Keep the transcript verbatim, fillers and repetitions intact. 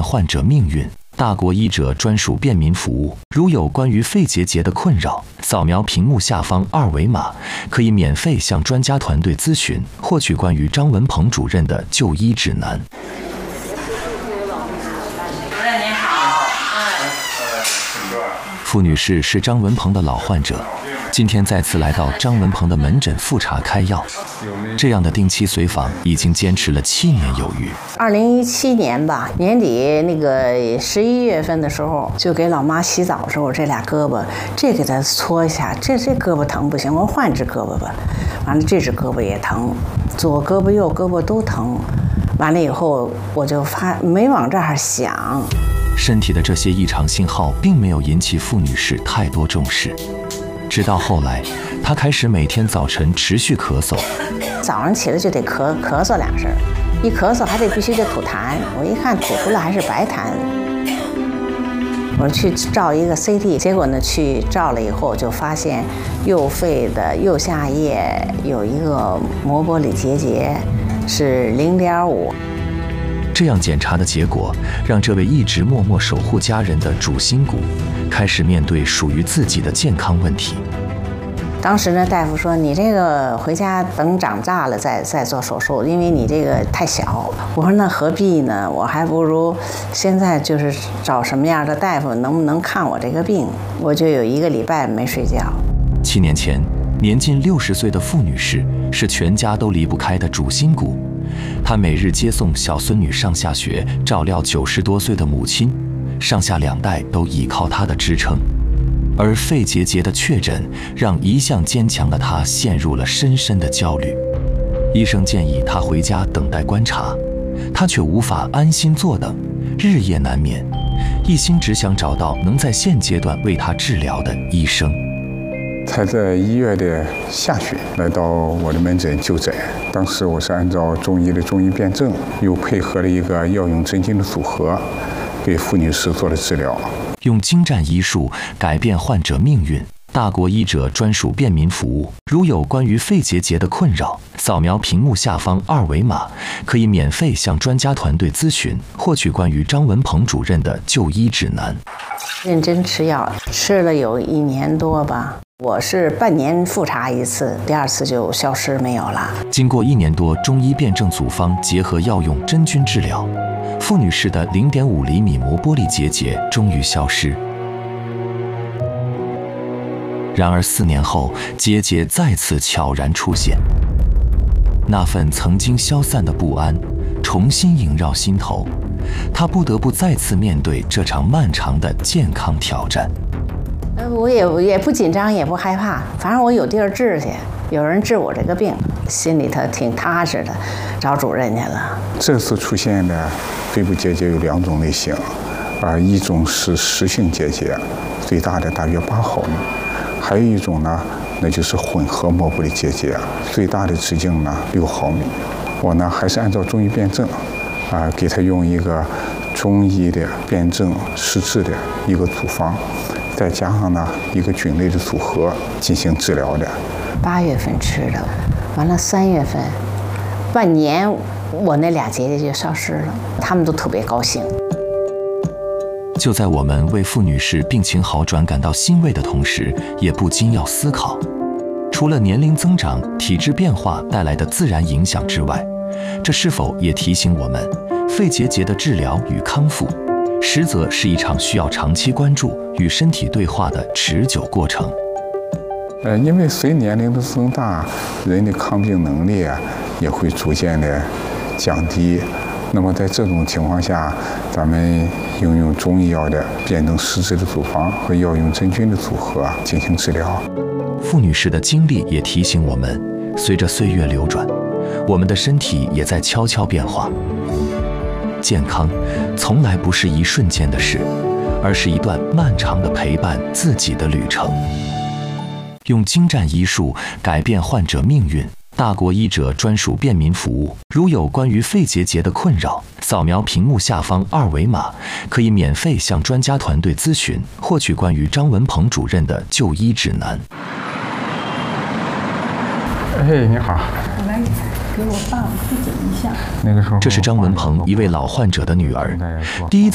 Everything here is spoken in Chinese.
患者命运。大国医者专属便民服务，如有关于肺结节的困扰，扫描屏幕下方二维码，可以免费向专家团队咨询，获取关于张文鹏主任的就医指南。 主任您好， 傅女士是张文鹏的老患者，今天再次来到张文鹏的门诊复查开药，这样的定期随访已经坚持了七年有余。 二零一七年吧，年底那个十一月份的时候，就给老妈洗澡的时候，这俩胳膊，这给她搓一下，这这胳膊疼不行，我换只胳膊吧。完了，这只胳膊也疼，左胳膊右胳膊都疼。完了以后，我就发没往这儿想。 身体的这些异常信号并没有引起傅女士太多重视。直到后来，她开始每天早晨持续咳嗽， 早上起来就得咳咳嗽两声，一咳嗽还得必须得吐痰。我一看吐出来还是白痰，我去照一个 C T， 结果呢去照了以后就发现右肺的右下叶有一个膜玻璃结节，是零点五。 这样检查的结果，让这位一直默默守护家人的主心骨，开始面对属于自己的健康问题。 当时呢，大夫说你这个回家等长大了再再做手术，因为你这个太小。我说那何必呢？我还不如现在就是找什么样的大夫能不能看我这个病。我就有一个礼拜没睡觉。 七年前，年近六十岁的傅女士是全家都离不开的主心骨。她每日接送小孙女上下学，照料九十多岁的母亲，上下两代都依靠她的支撑。而肺结节的确诊，让一向坚强的她陷入了深深的焦虑。医生建议她回家等待观察，她却无法安心坐等，日夜难眠，一心只想找到能在现阶段为她治疗的医生。 才在一月的下旬来到我的门诊就诊，当时我是按照中医的中医辨证，又配合了一个药用针灸的组合，给傅女士做了治疗。 用精湛医术改变患者命运，大国医者专属便民服务。如有关于肺结节的困扰，扫描屏幕下方二维码，可以免费向专家团队咨询，获取关于张文鹏主任的就医指南。 认真吃药，吃了有一年多吧。我是半年复查一次，第二次就消失没有了。 经过一年多中医辨证组方结合药用真菌治疗，傅女士的 零点五厘米膜玻璃结节终于消失。然而四年后，结节再次悄然出现，那份曾经消散的不安重新萦绕心头，她不得不再次面对这场漫长的健康挑战。 呃，我也也不紧张，也不害怕，反正我有地儿治去，有人治我这个病，心里头挺踏实的，找主任去了。 这次出现的肺部结节有两种类型，啊，一种是实性结节，最大的大约八毫米，还有一种呢，那就是混合膜玻璃结节，最大的直径呢六毫米。我呢还是按照中医辨证，啊，给他用一个中医的辨证施治的一个组方。再加上呢一个菌类的组合进行治疗的。 八月份吃的，完了三月份，半年我那俩结节就消失了，他们都特别高兴。 就在我们为傅女士病情好转感到欣慰的同时，也不禁要思考，除了年龄增长、体质变化带来的自然影响之外，这是否也提醒我们，肺结节的治疗与康复实则是一场需要长期关注与身体对话的持久过程。 呃，因为随年龄的增大，人的抗病能力啊也会逐渐的降低。那么在这种情况下，咱们应用中医药的辨证施治的组方和药用真菌的组合进行治疗。 傅女士的经历也提醒我们，随着岁月流转，我们的身体也在悄悄变化。健康从来不是一瞬间的事，而是一段漫长的陪伴自己的旅程。用精湛医术改变患者命运，大国医者专属便民服务。如有关于肺结节的困扰，扫描屏幕下方二维码，可以免费向专家团队咨询，获取关于张文鹏主任的就医指南。 哎，你好。 我来给我爸复诊一下。 那个时候， 这是张文鹏一位老患者的女儿，第一次